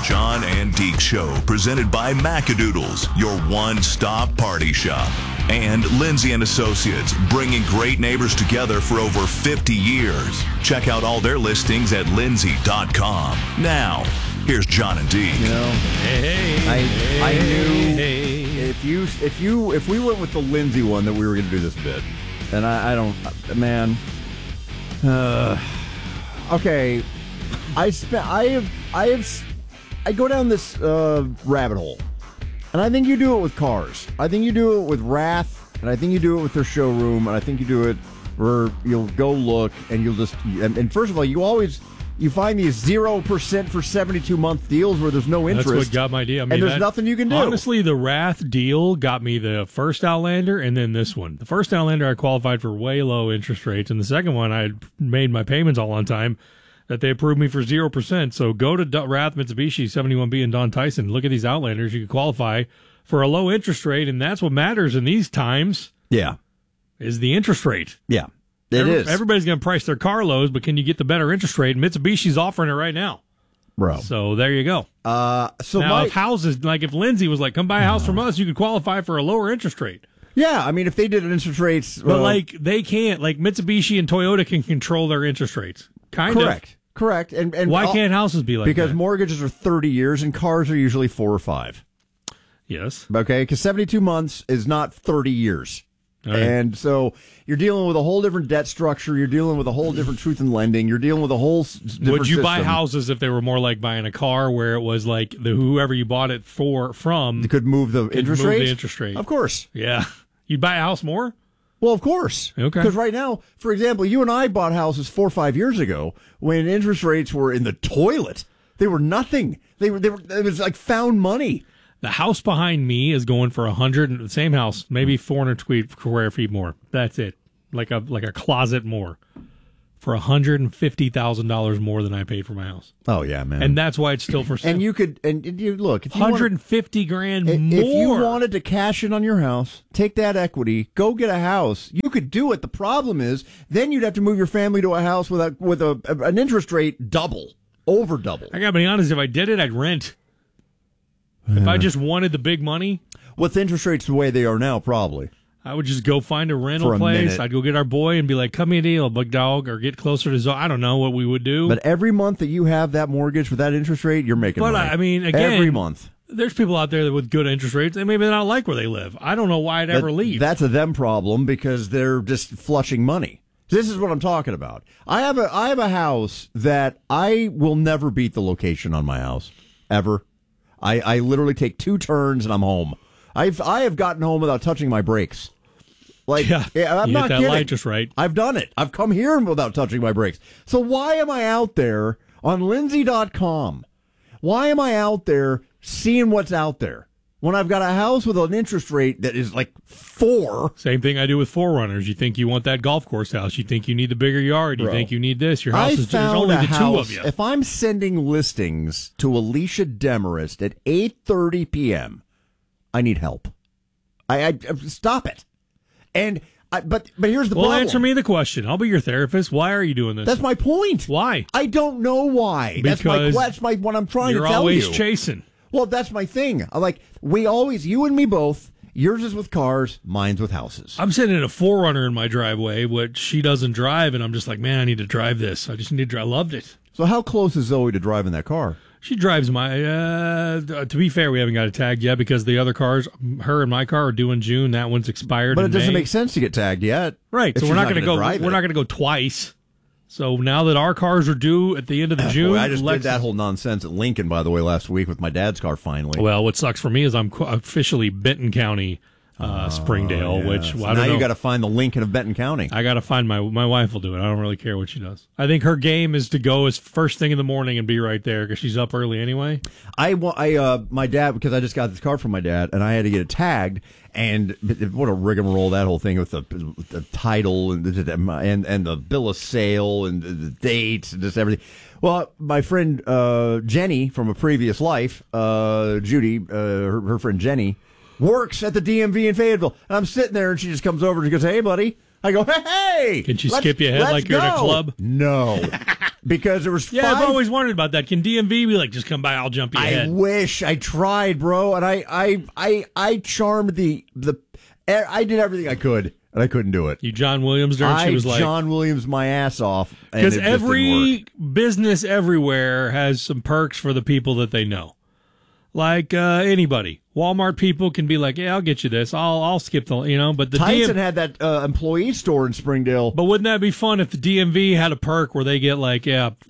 John and Deke Show, presented by Macadoodles, your one-stop party shop. And Lindsay and Associates, bringing great neighbors together for over 50 years. Check out all their listings at lindsay.com. Now, here's John and Deke. You know, I knew if we went with the Lindsay one that we were going to do this bit, and I don't, man. Okay, I go down this rabbit hole, and I think you do it with cars. I think you do it with Wrath, and I think you do it with their showroom, and I think you do it where you'll go look, and you'll just and first of all, you find these 0% for 72-month deals where there's no interest. That's what got my deal. I mean, and there's nothing you can do. Honestly, the Wrath deal got me the first Outlander and then this one. The first Outlander, I qualified for way low interest rates, and the second one, I had made my payments all on time that they approved me for 0%. So go to Wrath Mitsubishi 71B and Don Tyson. Look at these Outlanders. You can qualify for a low interest rate, and that's what matters in these times. Yeah. Is the interest rate. Yeah. It is. Everybody's going to price their car lows, but can you get the better interest rate? Mitsubishi's offering it right now. Bro. So there you go. So now, if houses, like if Lindsay was like, come buy a house from us, you could qualify for a lower interest rate. Yeah, I mean, if they did an interest rates. But like, they can't. Like, Mitsubishi and Toyota can control their interest rates. Correct. And why can't houses be like because that? Because mortgages are 30 years and cars are usually 4 or 5. Yes. Okay, because 72 months is not 30 years. Right. And so you're dealing with a whole different debt structure. You're dealing with a whole different truth in lending. You're dealing with a whole different Would you buy system. houses if they were more like buying a car where it was like whoever you bought it from could move the interest rate? The interest rate. Of course. Yeah. You'd buy a house more? Well, of course. Okay. Because right now, for example, you and I bought houses 4 or 5 years ago when interest rates were in the toilet. They were nothing. They were. It was like found money. The house behind me is going for 100. The same house, maybe 400 square feet more. That's it. Like a closet more. For $150,000 more than I paid for my house. Oh yeah, man. And that's why it's still for sale. And you look if you $150,000 more. If you wanted to cash in on your house, take that equity, go get a house. You could do it. The problem is, then you'd have to move your family to a house with an interest rate over double. I gotta be honest. If I did it, I'd rent. If I just wanted the big money. With interest rates the way they are now, probably. I would just go find a rental For a place. minute. I'd go get our boy and be like, "Come me a deal, big dog," or get closer to Zoe. I don't know what we would do. But every month that you have that mortgage with that interest rate, you're making money. But I mean, again, every month. There's people out there with good interest rates, and maybe they don't like where they live. I don't know why I'd ever leave. That's a them problem because they're just flushing money. This is what I'm talking about. I have a house that I will never beat the location on my house ever. I literally take 2 turns and I'm home. I have gotten home without touching my brakes. Like, yeah, I'm not hit that kidding. light just right. I've done it. I've come here without touching my brakes. So why am I out there on Lindsay.com? Why am I out there seeing what's out there when I've got a house with an interest rate that is like 4? Same thing I do with Forerunners. You think you want that golf course house. You think you need the bigger yard. You think you need this. Your house is there's only the 2 of you. If I'm sending listings to Alicia Demarest at 8:30 p.m., I need help. I stop it. And but here's the problem. Well, answer me the question. I'll be your therapist. Why are you doing this? That's my point. Why? I don't know why. Because that's my what I'm trying to tell you. You're always chasing. Well, that's my thing. You and me both. Yours is with cars, mine's with houses. I'm sitting in a Forerunner in my driveway, which she doesn't drive, and I'm just like, man, I need to drive this. I just need to drive. I loved it. So how close is Zoe to driving that car? She drives my, to be fair, we haven't got it tagged yet because the other cars, her and my car, are due in June. That one's expired But in it doesn't May. make sense to get tagged yet. Right. So we're not going to go. We're not going to go twice. So now that our cars are due at the end of the June, Boy, I just did that whole nonsense at Lincoln, by the way, last week with my dad's car. Finally. Well, what sucks for me is I'm officially Benton County. Springdale, yeah. which So I don't know. Now you got to find the Lincoln of Benton County. I got to find my wife will do it. I don't really care what she does. I think her game is to go as first thing in the morning and be right there because she's up early anyway. My dad, because I just got this car from my dad and I had to get it tagged, and what a rigmarole that whole thing with the title and the bill of sale and the dates and just everything. Well, my friend Jenny from a previous life, Judy, her friend Jenny, works at the DMV in Fayetteville. And I'm sitting there, and she just comes over and she goes, "Hey, buddy." I go, "Hey!" Can she skip you ahead like you're in a club? No. because there was Yeah, five. I've always wondered about that. Can DMV be like, just come by, I'll jump you I ahead? wish I tried, bro, and I charmed the I did everything I could, and I couldn't do it. You John Williams her, and she was like, John Williams my ass off, because it just didn't work. every business everywhere has some perks for the people that they know. Like anybody, Walmart people can be like, "Yeah, I'll get you this. I'll skip the But the Tyson had that employee store in Springdale. But wouldn't that be fun if the DMV had a perk where they get like,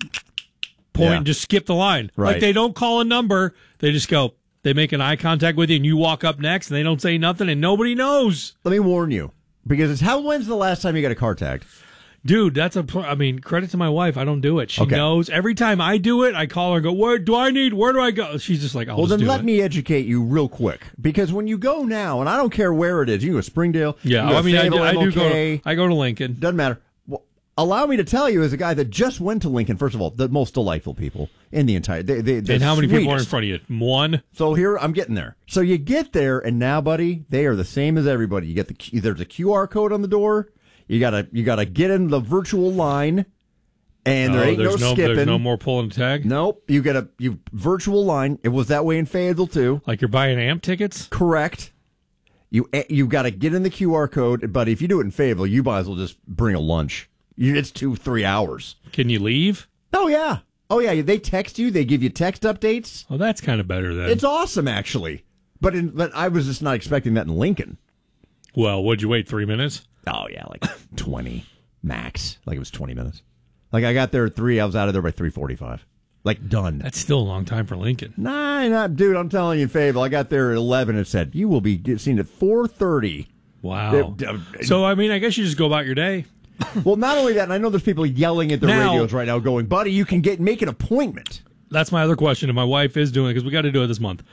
point and just skip the line. Right. Like they don't call a number, they just go. They make an eye contact with you, and you walk up next, and they don't say nothing, and nobody knows. Let me warn you, because when's the last time you got a car tagged? Dude, credit to my wife. I don't do it. She Okay. knows. Every time I do it, I call her and go, where do I go? She's just like, I'll just Well, then do let it. me educate you real quick, because when you go now, and I don't care where it is, you can go to Springdale. Yeah, you go I to mean, Fayetteville, I do MLK, I go to Lincoln. doesn't matter. Well, allow me to tell you, as a guy that just went to Lincoln, first of all, the most delightful people in the entire. And how many people are in front of you? One? So here, I'm getting there. So you get there, and now, buddy, they are the same as everybody. You get there's a QR code on the door. You gotta get in the virtual line, and there ain't no skipping. There's no more pulling the tag? Nope. You virtual line. It was that way in Fayetteville too. Like you're buying AMP tickets? Correct. You got to get in the QR code, but if you do it in Fayetteville, you might as well just bring a lunch. It's 2-3 hours. Can you leave? Oh yeah. They text you. They give you text updates. Oh, that's kind of better then. It's awesome, actually. But I was just not expecting that in Lincoln. Well, would you wait 3 minutes? Oh yeah, like 20 max. Like it was 20 minutes. Like I got there at 3. I was out of there by 3:45. Like done. That's still a long time for Lincoln. Nah, dude. I'm telling you, Fayetteville. I got there at 11. It said you will be seen at 4:30. Wow. So I mean, I guess you just go about your day. Well, not only that, and I know there's people yelling at their Now- radios right now, going, "Buddy, you can make an appointment." That's my other question, and my wife is doing it because we got to do it this month.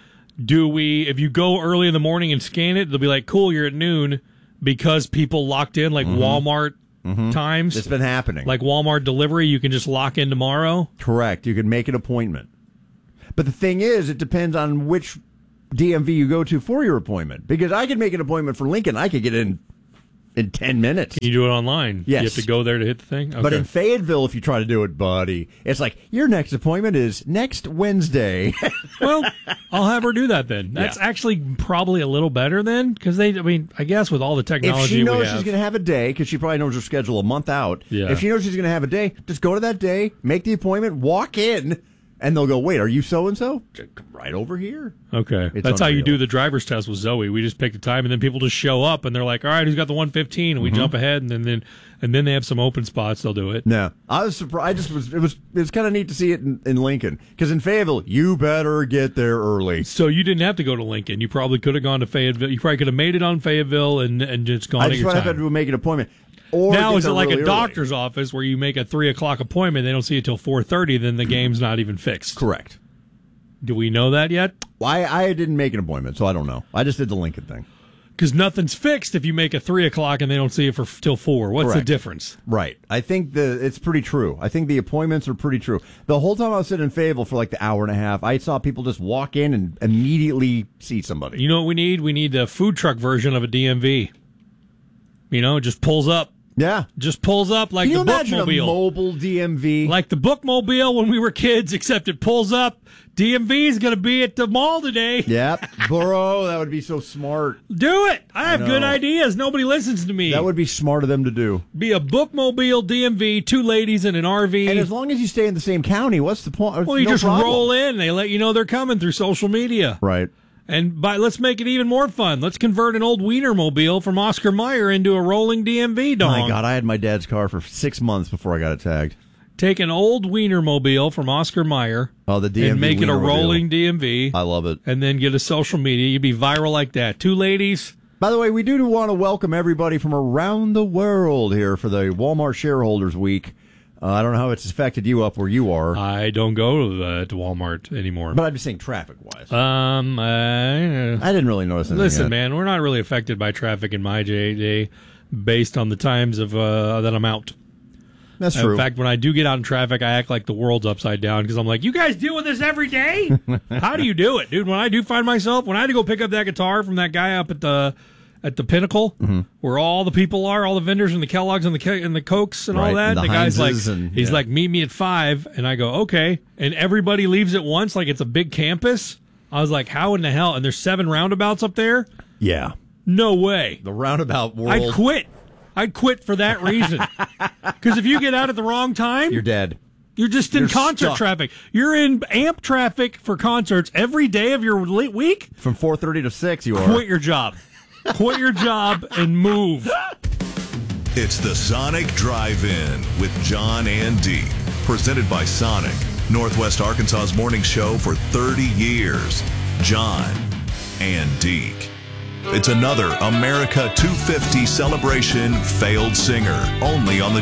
If you go early in the morning and scan it, they'll be like, cool, you're at noon, because people locked in, like Walmart times. It's been happening. Like Walmart delivery, you can just lock in tomorrow. Correct. You can make an appointment. But the thing is, it depends on which DMV you go to for your appointment. Because I could make an appointment for Lincoln. I could get in 10 minutes. Can you do it online? Yes. You have to go there to hit the thing? Okay. But in Fayetteville, if you try to do it, buddy, it's like, your next appointment is next Wednesday. Well, I'll have her do that then. That's actually probably a little better then, because I guess with all the technology If she knows we have. she's going to have a day, because she probably knows her schedule a month out. Yeah. If she knows she's going to have a day, just go to that day, make the appointment, walk in, and they'll go, wait, are you so-and-so? Come right over here. Okay. It's That's how you unreal. do the driver's test with Zoe. We just pick a time, and then people just show up, and they're like, all right, who's got the 115? And we jump ahead, and then they have some open spots. They'll do it. No, I was surprised. It was kind of neat to see it in Lincoln, because in Fayetteville, you better get there early. So you didn't have to go to Lincoln. You probably could have gone to Fayetteville. You probably could have made it on Fayetteville and just gone I at just your want to have time. to make an appointment. Or Now, get is it there like really a early. doctor's office where you make a 3 o'clock appointment, they don't see it till 4:30, then the game's not even fixed? Correct. Do we know that yet? I didn't make an appointment, so I don't know. I just did the Lincoln thing. Because nothing's fixed if you make a 3 o'clock and they don't see it till 4. What's the Correct. difference? Right. I think it's pretty true. I think the appointments are pretty true. The whole time I was sitting in Fayetteville for like the hour and a half, I saw people just walk in and immediately see somebody. You know what we need? We need the food truck version of a DMV. It just pulls up. Yeah. Just pulls up like Can you the imagine a bookmobile. mobile DMV? Like the bookmobile when we were kids, except it pulls up. DMV is going to be at the mall today. Yep. Bro, that would be so smart. Do it. I have know. good ideas. Nobody listens to me. That would be smart of them to do. be a bookmobile DMV, 2 ladies in an RV. And as long as you stay in the same county, what's the point? well, you No just problem. roll in. They let you know they're coming through social media. Right. And let's make it even more fun. Let's convert an old Wienermobile from Oscar Mayer into a rolling DMV dong. My God, I had my dad's car for 6 months before I got it tagged. Take an old Wienermobile from Oscar Mayer Oh, the DMV and make it a Wienermobile. rolling DMV. I love it. And then get a social media. You'd be viral like that. 2 ladies. By the way, we do want to welcome everybody from around the world here for the Walmart Shareholders Week. I don't know how it's affected you up where you are, I don't go to Walmart anymore. but I'm just saying traffic-wise. I I didn't really notice anything listen, yet. man, we're not really affected by traffic in my day based on the times of that I'm out. That's true. In fact, when I do get out in traffic, I act like the world's upside down because I'm like, you guys deal with this every day? How do you do it, dude? When I do find myself, when I had to go pick up that guitar from that guy up at at the Pinnacle, where all the people are, all the vendors and the Kellogg's and the Cokes and all Right, that. and the The guy's like, Heinzes he's like, meet me at 5, and I go, okay. And everybody leaves at once, like it's a big campus. I was like, how in the hell? And there's 7 roundabouts up there? Yeah. No way. The roundabout world. I'd quit for that reason. Because if you get out at the wrong time, You're dead. you're just in You're concert stuck. traffic. You're in amp traffic for concerts every day of your week. From 4:30 to 6, you are. Quit your job. Quit your job and move. It's the Sonic Drive-In with John and Deke. Presented by Sonic, Northwest Arkansas's morning show for 30 years. John and Deke. It's another America 250 celebration failed singer, only on the